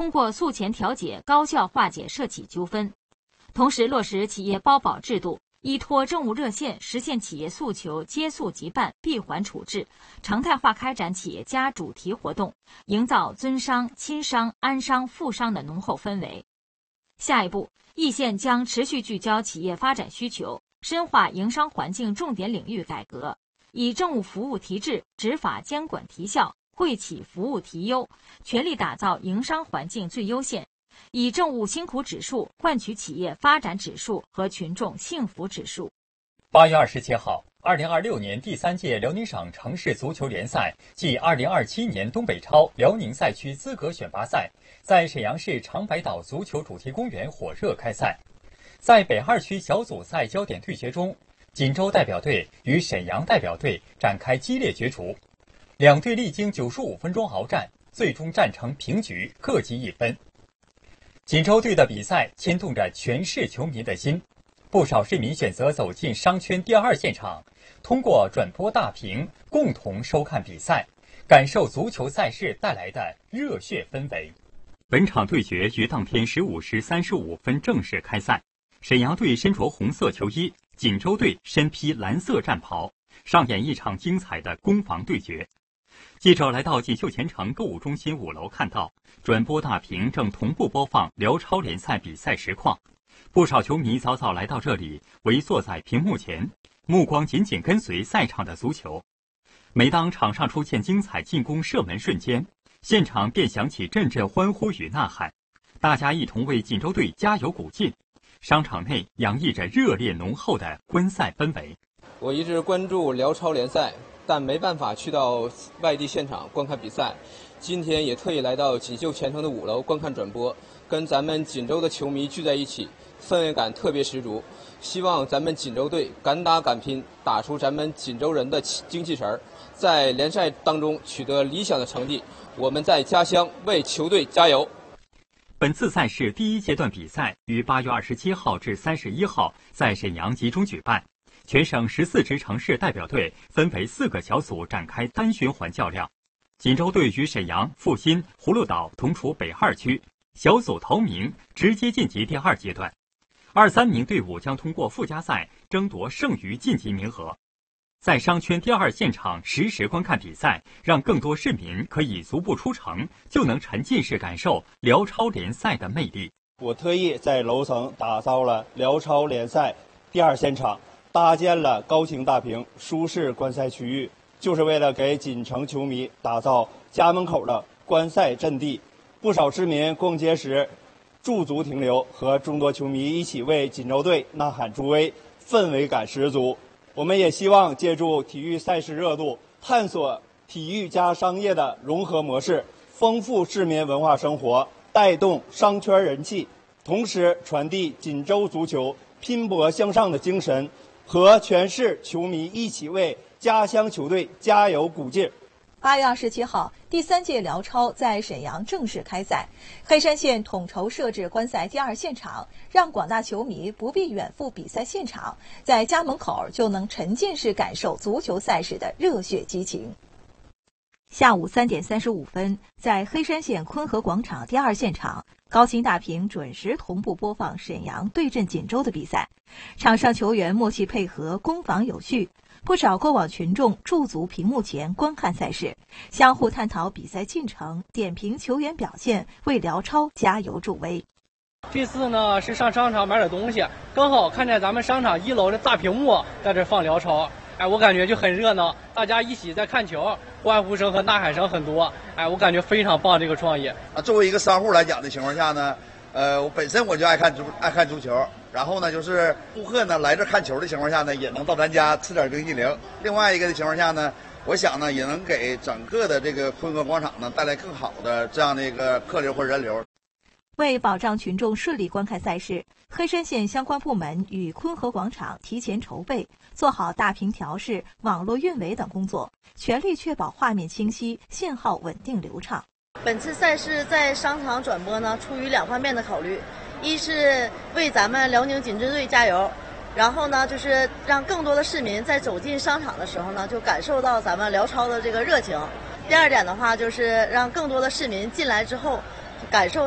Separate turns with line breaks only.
通过诉前调解高效化解涉企纠纷，同时落实企业包保制度，依托政务热线实现企业诉求接诉即办、闭环处置，常态化开展企业家主题活动，营造尊商、亲商、安商、富商的浓厚氛围。下一步，易县将持续聚焦企业发展需求，深化营商环境重点领域改革，以政务服务提质、执法监管提效、惠企服务提优，全力打造营商环境最优县，以政务辛苦指数换取企业发展指数和群众幸福指数。
8月27号，2026年第3届辽宁省城市足球联赛暨2027年东北超辽宁赛区资格选拔赛在沈阳市长白岛足球主题公园火热开赛。在北2区小组赛焦点对决中，锦州代表队与沈阳代表队展开激烈角逐，两队历经95分钟鏖战，最终战成平局，各积1分。锦州队的比赛牵动着全市球迷的心，不少市民选择走进商圈第2现场，通过转播大屏共同收看比赛，感受足球赛事带来的热血氛围。本场对决于当天15时35分正式开赛，沈阳队身着红色球衣，锦州队身披蓝色战袍，上演一场精彩的攻防对决。记者来到锦绣前城购物中心5楼，看到转播大屏正同步播放辽超联赛比赛实况，不少球迷早早来到这里，围坐在屏幕前，目光紧紧跟随赛场的足球。每当场上出现精彩进攻射门瞬间，现场便响起阵阵欢呼与呐喊，大家一同为锦州队加油鼓劲。商场内洋溢着热烈浓厚的观赛氛围。
我一直关注辽超联赛，但没办法去到外地现场观看比赛，今天也特意来到锦绣前城的5楼观看转播，跟咱们锦州的球迷聚在一起，氛围感特别十足。希望咱们锦州队敢打敢拼，打出咱们锦州人的精气神，在联赛当中取得理想的成绩。我们在家乡为球队加油。
本次赛事第1阶段比赛于8月27号至31号在沈阳集中举办，全省14支城市代表队分为4个小组展开单循环较量。锦州队与沈阳、阜新、葫芦岛同处北2区，小组头名直接晋级第2阶段。2、3名队伍将通过附加赛争夺剩余晋级名额。在商圈第2现场实时观看比赛，让更多市民可以足不出城就能沉浸式感受辽超联赛的魅力。
我特意在楼层打造了辽超联赛第2现场，搭建了高清大屏舒适观赛区域，就是为了给锦城球迷打造家门口的观赛阵地。不少市民逛街时驻足停留，和众多球迷一起为锦州队呐喊助威，氛围感十足。我们也希望借助体育赛事热度，探索体育加商业的融合模式，丰富市民文化生活，带动商圈人气，同时传递锦州足球拼搏向上的精神，和全市球迷一起为家乡球队加油鼓劲。
8月27号，第3届辽超在沈阳正式开赛，黑山县统筹设置观赛第2现场，让广大球迷不必远赴比赛现场，在家门口就能沉浸式感受足球赛事的热血激情。
下午3点35分，在黑山县昆河广场第2现场，高清大屏准时同步播放沈阳对阵锦州的比赛，场上球员默契配合，攻防有序。不少过往群众驻足屏幕前观看赛事，相互探讨比赛进程，点评球员表现，为辽超加油助威。
这次呢是上商场买点东西，刚好看见咱们商场1楼的大屏幕在这放辽超，我感觉就很热闹，大家一起在看球，欢呼声和呐喊声很多，我感觉非常棒这个创意。
作为一个商户来讲的情况下呢，我本身我就爱看足球。然后呢，就是顾客呢来这看球的情况下呢，也能到咱家吃点冰激凌。另外一个的情况下呢，我想呢，也能给整个的这个昆河广场呢带来更好的这样的一个客流或人流。
为保障群众顺利观看赛事，黑山县相关部门与昆河广场提前筹备，做好大屏调试、网络运维等工作，全力确保画面清晰、信号稳定流畅。
本次赛事在商场转播呢，出于2方面的考虑。一是为咱们辽宁锦州队加油，然后呢，就是让更多的市民在走进商场的时候呢，就感受到咱们辽超的这个热情。第2点的话，就是让更多的市民进来之后，感受